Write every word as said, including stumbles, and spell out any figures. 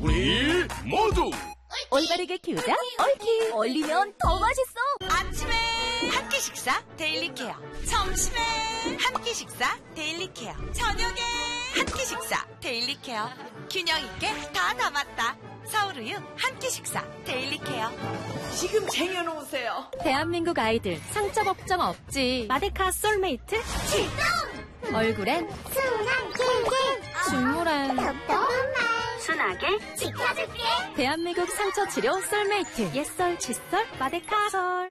우리 모두 올바르게 키우자 옳키. 얼리면 더 맛있어. 아침에 한 끼 식사 데일리 케어, 점심에 한 끼 식사 데일리 케어, 저녁에 한 끼 식사 데일리 케어. 균형 있게 다 담았다. 서울우유 한 끼 식사 데일리 케어. 지금 쟁여놓으세요. 대한민국 아이들 상처 걱정 없지. 마데카 솔메이트 출동. 얼굴엔 순한 꿀꿀 중물엔 똑똑한 말 순하게 지켜줄게. 대한민국 상처 치료 솔메이트. 옛설 칫솔 마데카솔.